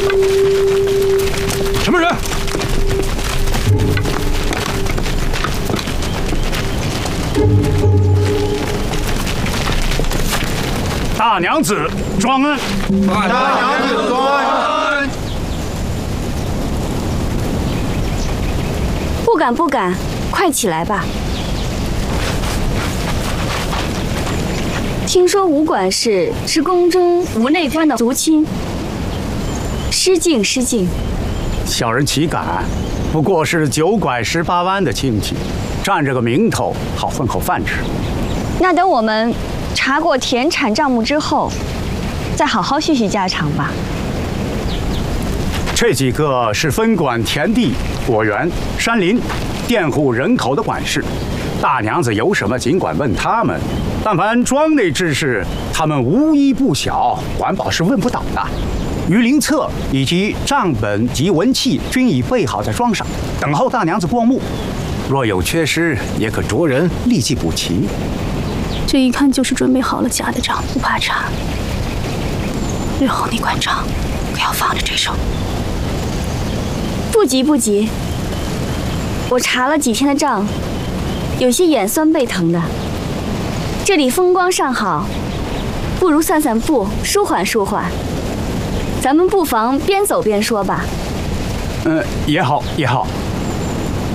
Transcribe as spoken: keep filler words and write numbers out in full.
什么人？ 大娘子庄恩。 大娘子庄恩。 不敢不敢，快起来吧。听说吴管事是宫中吴内官的族亲，失敬失敬。 小人岂敢，不过是九拐十八弯的亲戚，占着个名头，好混口饭吃。 那等我们查过田产账目之后，再好好叙叙家常吧。 这几个是分管田地、果园、山林、佃户人口的管事，大娘子有什么尽管问他们。但凡庄内之事，他们无一不晓，管保是问不倒的。榆林册以及账本及文器均已备好在庄上，等候大娘子过目。若有缺失，也可着人立即补齐。 这一看就是准备好了假的账，不怕查。日后你管账，可要放着这手。 不急不急，我查了几天的账，有些眼酸背疼的。这里风光尚好，不如散散步，舒缓舒缓。咱们不妨边走边说吧。 嗯，也好也好。